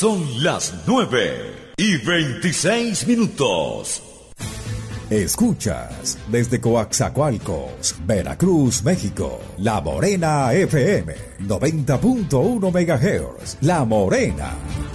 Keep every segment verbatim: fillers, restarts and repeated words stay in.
Son las nueve y veintiséis minutos. Escuchas desde Coaxacualcos, Veracruz, México, La Morena F M, noventa punto uno megahertz, La Morena.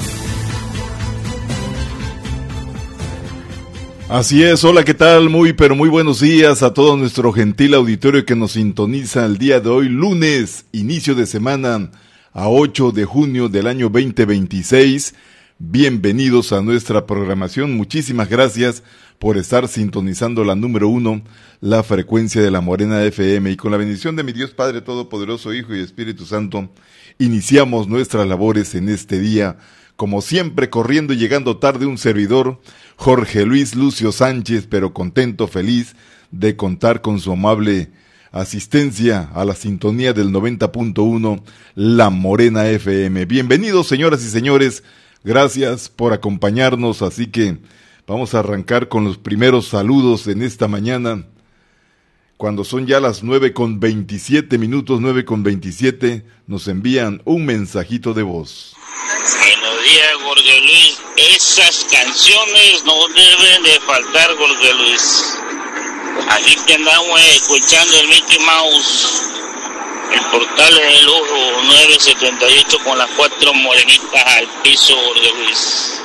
Así es, hola, ¿qué tal? Muy, pero muy buenos días a todo nuestro gentil auditorio que nos sintoniza el día de hoy, lunes, inicio de semana, a ocho de junio del año veinte veintiséis. Bienvenidos a nuestra programación, muchísimas gracias por estar sintonizando la número uno, la frecuencia de La Morena F M, y con la bendición de mi Dios Padre Todopoderoso, Hijo y Espíritu Santo, iniciamos nuestras labores en este día, como siempre corriendo y llegando tarde un servidor, Jorge Luis Lucio Sánchez, pero contento, feliz de contar con su amable asistencia a la sintonía del noventa punto uno, La Morena F M. Bienvenidos, señoras y señores, gracias por acompañarnos, así que vamos a arrancar con los primeros saludos en esta mañana, cuando son ya las nueve con veintisiete minutos, nueve con veintisiete, nos envían un mensajito de voz. Buenos días, Jorge Luis. Esas canciones no deben de faltar, Jorge Luis. Aquí te andamos escuchando el Mickey Mouse, el portal del lujo nueve setenta y ocho con las cuatro morenitas al piso, Jorge Luis.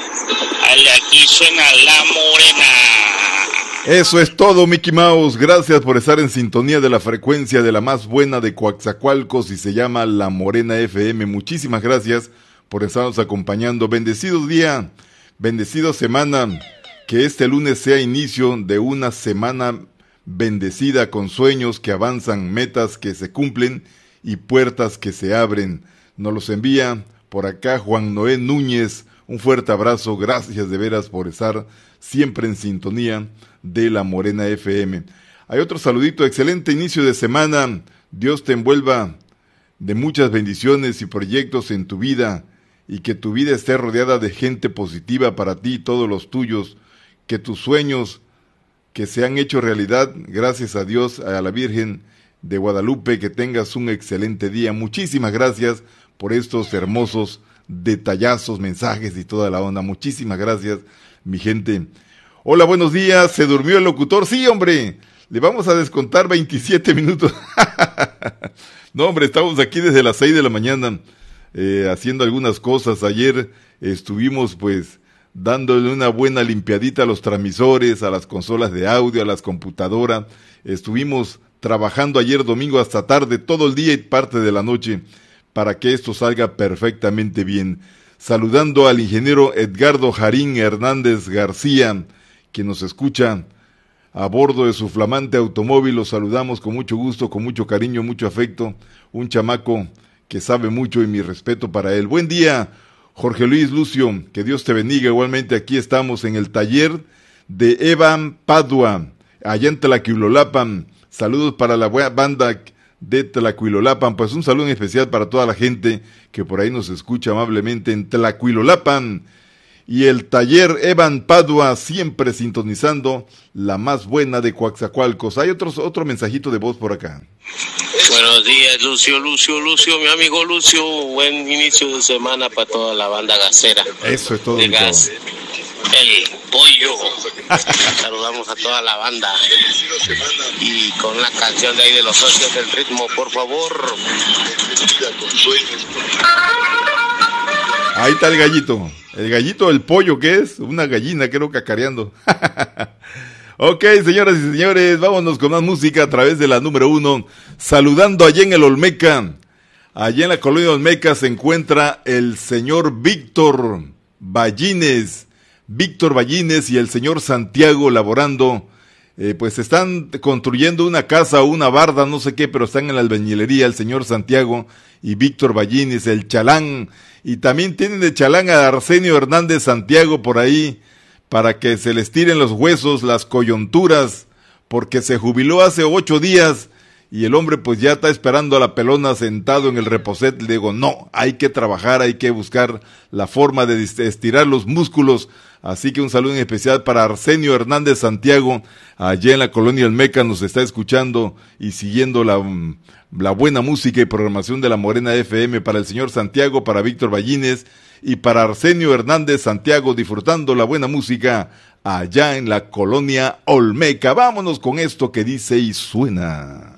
Aquí suena La Morena. Eso es todo, Mickey Mouse. Gracias por estar en sintonía de la frecuencia de la más buena de Coaxacualcos y se llama La Morena F M. Muchísimas gracias por estarnos acompañando. Bendecido día, bendecido semana. Que este lunes sea inicio de una semana bendecida con sueños que avanzan, metas que se cumplen y puertas que se abren. Nos los envía por acá Juan Noé Núñez. Un fuerte abrazo, gracias de veras por estar siempre en sintonía de La Morena F M. Hay otro saludito, excelente inicio de semana. Dios te envuelva de muchas bendiciones y proyectos en tu vida y que tu vida esté rodeada de gente positiva para ti y todos los tuyos. Que tus sueños que se han hecho realidad, gracias a Dios, a la Virgen de Guadalupe, que tengas un excelente día. Muchísimas gracias por estos hermosos detallazos, mensajes y toda la onda. Muchísimas gracias, mi gente. Hola, buenos días. ¿Se durmió el locutor? Sí, hombre. Le vamos a descontar veintisiete minutos. No, hombre, estamos aquí desde las seis de la mañana eh, haciendo algunas cosas. Ayer estuvimos, pues, dándole una buena limpiadita a los transmisores, a las consolas de audio, a las computadoras. Estuvimos trabajando ayer domingo hasta tarde, todo el día y parte de la noche, para que esto salga perfectamente bien. Saludando al ingeniero Edgardo Jarín Hernández García, que nos escucha a bordo de su flamante automóvil. Lo saludamos con mucho gusto, con mucho cariño, mucho afecto. Un chamaco que sabe mucho y mi respeto para él. Buen día, Jorge Luis Lucio, que Dios te bendiga. Igualmente aquí estamos en el taller de Evan Padua, allá en Tlaquilolapan. Saludos para la buena banda de Tlaquilolapan, pues un saludo en especial para toda la gente que por ahí nos escucha amablemente en Tlaquilolapan. Y el taller Evan Padua, siempre sintonizando la más buena de Coaxacualcos. Hay otros, otro mensajito de voz por acá. Buenos días, Lucio, Lucio, Lucio, mi amigo Lucio. Buen inicio de semana para toda la banda gasera. Eso es todo. De gas. El pollo. Saludamos a toda la banda. Y con la canción de ahí de los socios del ritmo, por favor. Ahí está el gallito. El gallito, el pollo, ¿qué es? Una gallina, creo, cacareando. Ok, señoras y señores, vámonos con más música a través de la número uno. Saludando allá en el Olmeca. Allá en la colonia Olmeca se encuentra el señor Víctor Ballines. Víctor Ballines y el señor Santiago laborando. Eh, pues están construyendo una casa o una barda, no sé qué, pero están en la albañilería el señor Santiago y Víctor Ballines, el chalán. Y también tienen de chalán a Arsenio Hernández Santiago por ahí, para que se les tiren los huesos, las coyunturas, porque se jubiló hace ocho días y el hombre pues ya está esperando a la pelona sentado en el reposet. Le digo, no, hay que trabajar, hay que buscar la forma de estirar los músculos. Así que un saludo en especial para Arsenio Hernández Santiago, allá en la colonia Olmeca, nos está escuchando y siguiendo la, la buena música y programación de la Morena F M. Para el señor Santiago, para Víctor Ballines y para Arsenio Hernández Santiago, disfrutando la buena música allá en la colonia Olmeca. Vámonos con esto que dice y suena.